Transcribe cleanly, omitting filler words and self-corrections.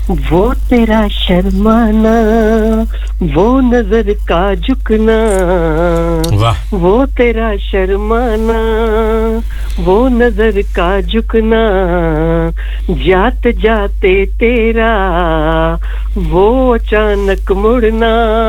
वो तेरा शर्माना, वो नजर का झुकना, वाह वो तेरा शर्माना, वो नजर का झुकना, जाते जाते तेरा वो अचानक मुड़ना